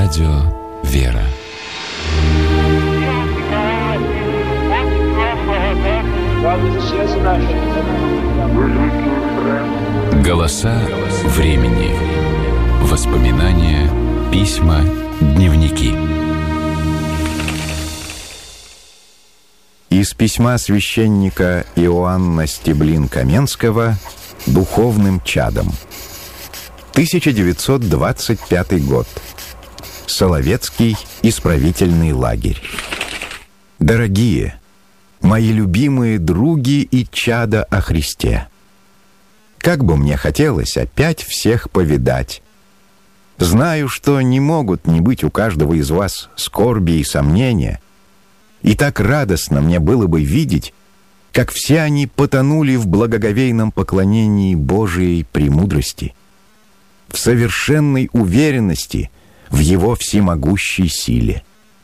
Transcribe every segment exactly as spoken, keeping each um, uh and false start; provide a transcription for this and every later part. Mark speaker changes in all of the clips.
Speaker 1: Радио «Вера». Голоса времени. Воспоминания, письма, дневники.
Speaker 2: Из письма священника Иоанна Стеблин-Каменского «Духовным чадом». тысяча девятьсот двадцать пятый год. Соловецкий исправительный лагерь. Дорогие, мои любимые други и чада о Христе, как бы мне хотелось опять всех повидать. Знаю, что не могут не быть у каждого из вас скорби и сомнения, и так радостно мне было бы видеть, как все они потонули в благоговейном поклонении Божией премудрости, в совершенной уверенности в Его всемогущей силе.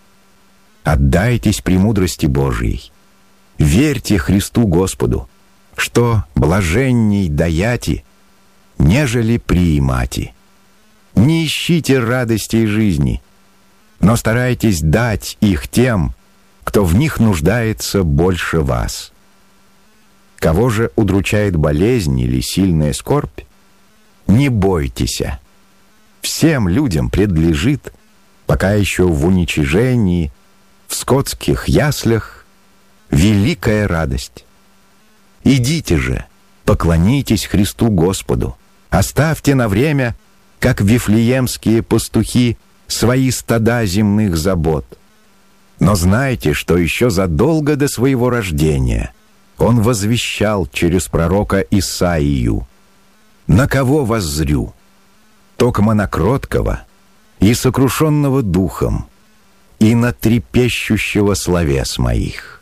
Speaker 2: Отдайтесь премудрости Божией, верьте Христу Господу, что блаженней даяти, нежели приимати. Не ищите радостей жизни, но старайтесь дать их тем, кто в них нуждается больше вас. Кого же удручает болезнь или сильная скорбь, не бойтесь. Всем людям предлежит, пока еще в уничижении, в скотских яслях, великая радость. Идите же, поклонитесь Христу Господу, оставьте на время, как вифлеемские пастухи, свои стада земных забот. Но знайте, что еще задолго до своего рождения Он возвещал через пророка Исаию: «На кого воззрю? Токмо на кроткого и сокрушенного духом, и на трепещущего словес моих.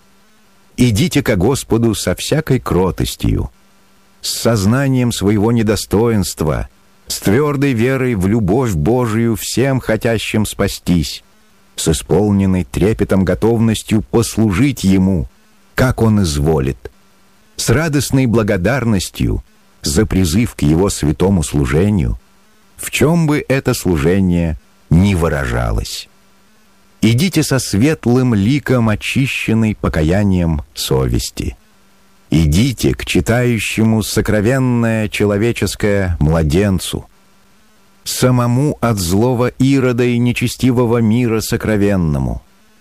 Speaker 2: Идите ко Господу со всякой кротостью, с сознанием своего недостоинства, с твердой верой в любовь Божию всем хотящим спастись, с исполненной трепетом готовностью послужить Ему, как Он изволит, с радостной благодарностью за призыв к Его святому служению, в чем бы это служение ни выражалось. Идите со светлым ликом, очищенной покаянием совести. Идите к читающему сокровенное человеческое младенцу, самому от злого Ирода и нечестивого мира сокровенному.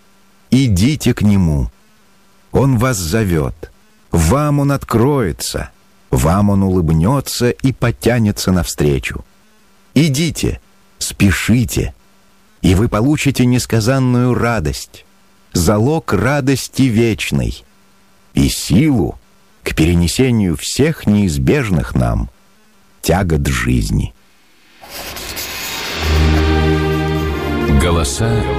Speaker 2: Идите к Нему. Он вас зовет. Вам Он откроется. Вам Он улыбнется и потянется навстречу. Идите, спешите, и вы получите несказанную радость, залог радости вечной и силу к перенесению всех неизбежных нам тягот жизни.
Speaker 1: Голоса